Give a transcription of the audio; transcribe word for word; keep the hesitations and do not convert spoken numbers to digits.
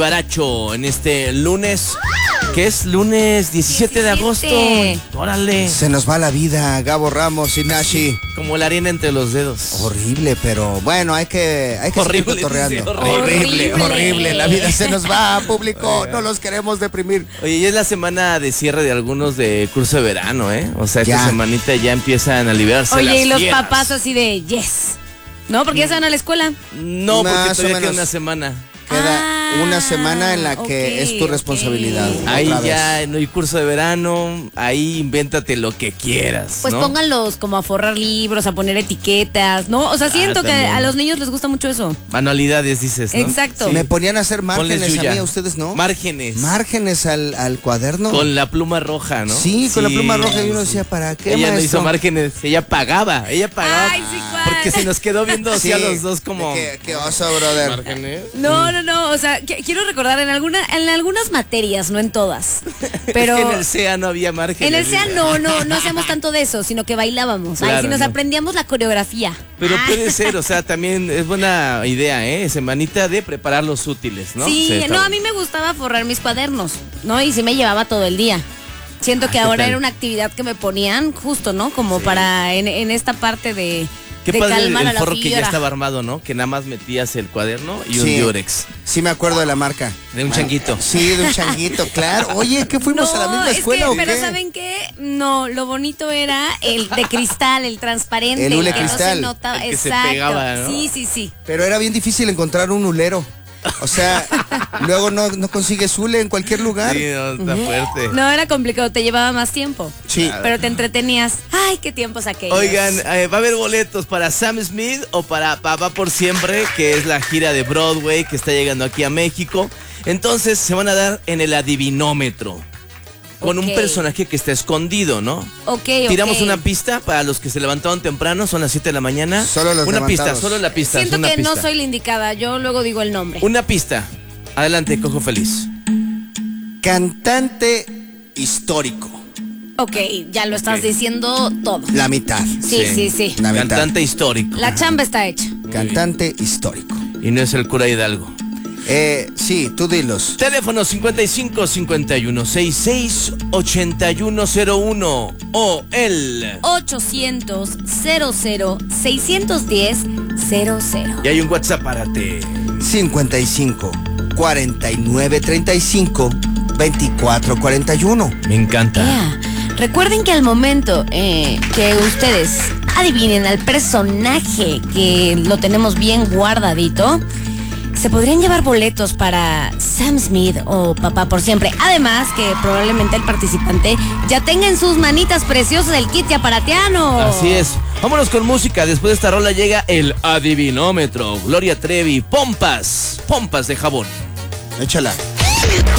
Baracho en este lunes, que es lunes diecisiete de agosto. Órale. Se nos va la vida, Gabo Ramos y Nashi. Como la arena entre los dedos. Horrible, pero bueno, hay que, hay que horrible, seguir cotorreando. Horrible. horrible, horrible. La vida se nos va, público. No los queremos deprimir. Oye, y es la semana de cierre de algunos de curso de verano, ¿eh? O sea, esta ya. semanita ya empiezan a liberarse. Oye, las y los fieras. papás así de yes. ¿No? Porque ya se van a la escuela. No, porque Más o todavía queda menos. una semana. Queda Ah, una semana en la que ok, es tu responsabilidad. ok. otra Ahí vez. ya no hay curso de verano, ahí invéntate lo que quieras. Pues ¿no? pónganlos como a forrar libros, a poner etiquetas, ¿no? O sea, siento que también. a los niños les gusta mucho eso. Manualidades, dices, ¿no? Exacto. Sí. Me ponían a hacer márgenes Ponles a yuya. mí, a ustedes no. Márgenes. Márgenes al, al cuaderno. Con la pluma roja, ¿no? Sí, con la pluma roja, y uno decía, ¿para qué, Ella no maestro? hizo márgenes, ella pagaba, ella pagaba. Ay, sí, ¿cuál? Porque se nos quedó viendo así Sí, a los dos como... ¿Qué, qué oso, brother? ¿Márgenes? No, no, no, o sea, qu- quiero recordar en alguna, en algunas materias, no en todas, pero Es que en el C E A no había márgenes. en el C E A no, no, no hacíamos tanto de eso, sino que bailábamos. Ay, Claro, sí nos no. aprendíamos la coreografía. Pero Ah. puede ser, o sea, también es buena idea, ¿eh? Semanita de preparar los útiles, ¿no? Sí, está no, a bueno. mí me gustaba forrar mis cuadernos, ¿no? Y sí me llevaba todo el día. Siento Ah, que ¿qué ahora tal? era una actividad que me ponían justo, ¿no? Como Sí. para en, en esta parte de, Qué de padre el, calmar el a la forro que ya fiera. estaba armado, ¿no? Que nada más metías el cuaderno y un Sí. diurex. Sí me acuerdo de la marca. De un changuito. Sí, de un changuito, claro. Oye, ¿qué fuimos No, a la misma es escuela que, o pero qué? ¿saben qué? No, lo bonito era el de cristal, el transparente, El hule que no cristal. se notaba. El que se Exacto. pegaba, ¿no? Sí, sí, sí. Pero era bien difícil encontrar un hulero. O sea, luego no, no consigues hule en cualquier lugar. Sí, no, está fuerte. No era complicado, te llevaba más tiempo. Sí. Pero te entretenías. Ay, qué tiempos aquellos. Oigan, eh, va a haber boletos para Sam Smith o para Papá por Siempre, que es la gira de Broadway que está llegando aquí a México. Entonces se van a dar en el adivinómetro. Con Ok. un personaje que está escondido, ¿no? Ok, Tiramos ok. una pista para los que se levantaron temprano, son las siete de la mañana. Solo los Una pista, levantados. solo la pista. Siento una que pista. no soy la indicada, yo luego digo el nombre. Una pista. Adelante, Cojo Feliz. Cantante histórico. Ok, ya lo estás Ok. diciendo todo. La mitad. Sí, sí, sí. La mitad. Cantante histórico. La chamba está hecha. Cantante histórico. Y no es el cura Hidalgo. Eh, sí, tú dilos. Teléfono cincuenta y cinco cincuenta y uno sesenta y seis ochenta y uno cero uno o el... ochocientos cero cero seiscientos diez cero cero. Y hay un WhatsApp para ti. cincuenta y cinco cuarenta y nueve treinta y cinco veinticuatro cuarenta y uno. Me encanta. Yeah. Recuerden que al momento eh, que ustedes adivinen al personaje, que lo tenemos bien guardadito, se podrían llevar boletos para Sam Smith o Papá por Siempre. Además que probablemente el participante ya tenga en sus manitas preciosas el kit aparatiano. Así es. Vámonos con música. Después de esta rola llega el adivinómetro. Gloria Trevi, pompas. Pompas de jabón. Échala.